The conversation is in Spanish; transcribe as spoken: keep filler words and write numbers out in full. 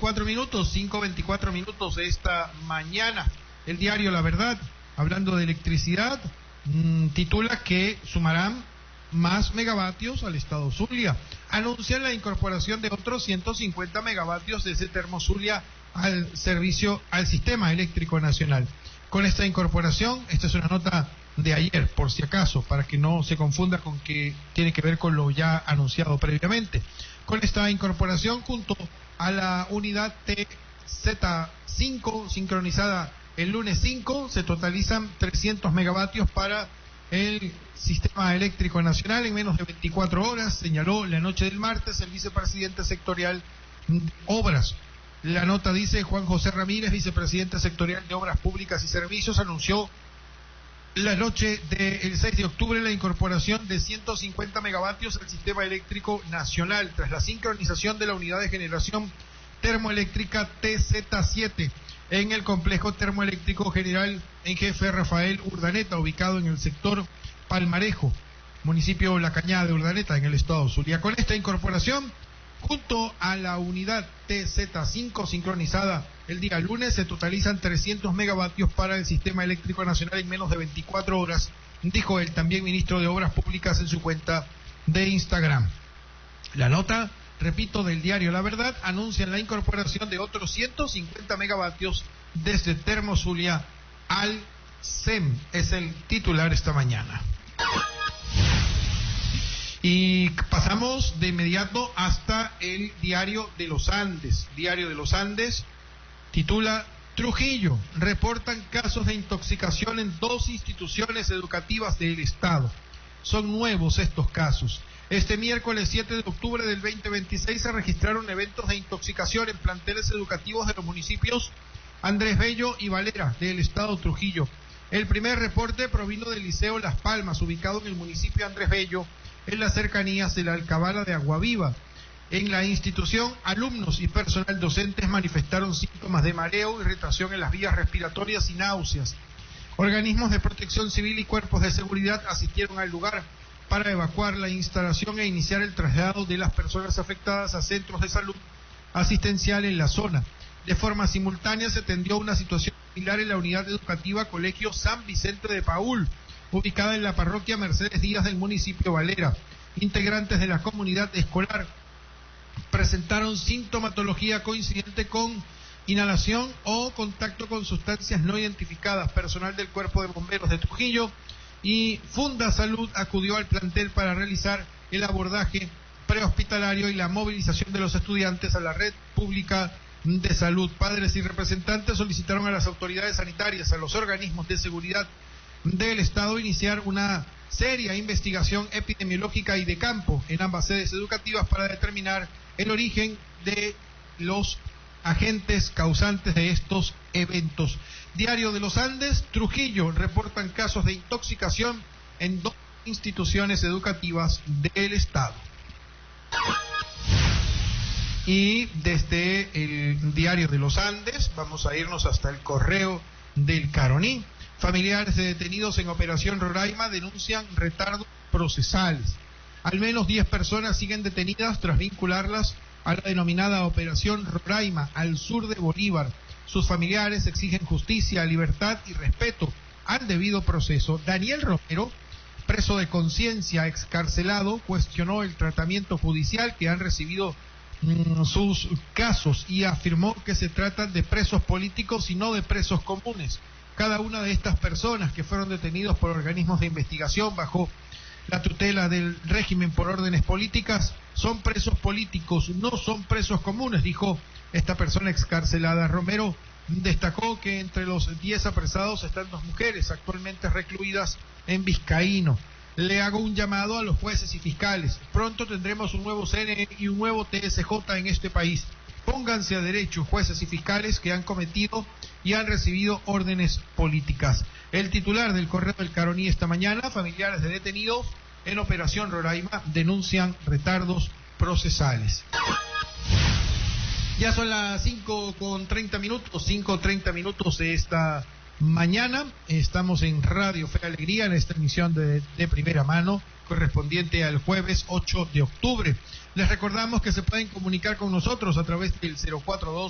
veinticuatro minutos, cinco veinticuatro minutos de esta mañana. El diario La Verdad, hablando de electricidad, mmm, titula que sumarán más megavatios al estado Zulia. Anuncian la incorporación de otros ciento cincuenta megavatios desde Termozulia al servicio, al sistema eléctrico nacional. Con esta incorporación, esta es una nota de ayer, por si acaso, para que no se confunda con que tiene que ver con lo ya anunciado previamente. Con esta incorporación, junto a la unidad T Z cinco sincronizada el lunes cinco, se totalizan trescientos megavatios para el sistema eléctrico nacional en menos de veinticuatro horas, señaló la noche del martes el vicepresidente sectorial de Obras. La nota dice: Juan José Ramírez, vicepresidente sectorial de Obras Públicas y Servicios, anunció la noche del seis de octubre la incorporación de ciento cincuenta megavatios al sistema eléctrico nacional tras la sincronización de la unidad de generación termoeléctrica T Z siete en el complejo termoeléctrico General en Jefe Rafael Urdaneta, ubicado en el sector Palmarejo, municipio La Cañada de Urdaneta, en el estado Zulia. Con esta incorporación, junto a la unidad T Z cinco sincronizada el día lunes, se totalizan trescientos megavatios para el sistema eléctrico nacional en menos de veinticuatro horas, dijo el también ministro de Obras Públicas en su cuenta de Instagram. La nota, repito, del diario La Verdad, anuncia la incorporación de otros ciento cincuenta megavatios desde Termozulia al S E M. Es el titular esta mañana. Y pasamos de inmediato hasta el Diario de los Andes. Diario de los Andes titula: Trujillo, reportan casos de intoxicación en dos instituciones educativas del Estado. Son nuevos estos casos. Este miércoles siete de octubre del veinte veintiséis se registraron eventos de intoxicación en planteles educativos de los municipios Andrés Bello y Valera del estado Trujillo. El primer reporte provino del Liceo Las Palmas, ubicado en el municipio Andrés Bello, en las cercanías de la Alcabala de Aguaviva. En la institución, alumnos y personal docentes manifestaron síntomas de mareo, irritación en las vías respiratorias y náuseas. Organismos de protección civil y cuerpos de seguridad asistieron al lugar para evacuar la instalación e iniciar el traslado de las personas afectadas a centros de salud asistencial en la zona. De forma simultánea se atendió una situación similar en la unidad educativa Colegio San Vicente de Paúl, ubicada en la parroquia Mercedes Díaz del municipio Valera. Integrantes de la comunidad escolar presentaron sintomatología coincidente con inhalación o contacto con sustancias no identificadas. Personal del Cuerpo de Bomberos de Trujillo y Funda Salud acudió al plantel para realizar el abordaje prehospitalario y la movilización de los estudiantes a la red pública de salud. Padres y representantes solicitaron a las autoridades sanitarias, a los organismos de seguridad del Estado, iniciar una seria investigación epidemiológica y de campo en ambas sedes educativas para determinar el origen de los agentes causantes de estos eventos. Diario de los Andes, Trujillo, reportan casos de intoxicación en dos instituciones educativas del Estado. Y desde el Diario de los Andes vamos a irnos hasta el Correo del Caroní. Familiares de detenidos en Operación Roraima denuncian retardos procesales. Al menos diez personas siguen detenidas tras vincularlas a la denominada Operación Roraima, al sur de Bolívar. Sus familiares exigen justicia, libertad y respeto al debido proceso. Daniel Romero, preso de conciencia, excarcelado, cuestionó el tratamiento judicial que han recibido mmm, sus casos y afirmó que se tratan de presos políticos y no de presos comunes. Cada una de estas personas que fueron detenidos por organismos de investigación bajo la tutela del régimen por órdenes políticas son presos políticos, no son presos comunes, dijo esta persona excarcelada. Romero destacó que entre los diez apresados están dos mujeres actualmente recluidas en Vizcaíno. Le hago un llamado a los jueces y fiscales. Pronto tendremos un nuevo C N E y un nuevo T S J en este país. Pónganse a derecho, jueces y fiscales que han cometido y han recibido órdenes políticas. El titular del Correo del Caroní esta mañana: familiares de detenidos en Operación Roraima denuncian retardos procesales. Ya son las cinco con treinta minutos, cinco treinta minutos de esta mañana. Estamos en Radio Fe y Alegría en esta emisión de, de primera mano correspondiente al jueves ocho de octubre. Les recordamos que se pueden comunicar con nosotros a través del cero cuatro dos